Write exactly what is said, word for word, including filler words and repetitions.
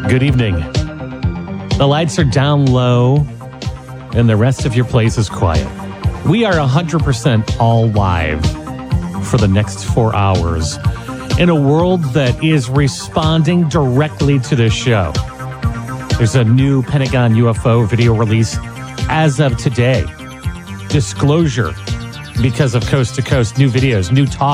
Good evening. The lights are down low and the rest of your place is quiet. We are one hundred percent all live for the next four hours in a world that is responding directly to this show. There's a new Pentagon U F O video release as of today. Disclosure, because of Coast to Coast, new videos, new talk.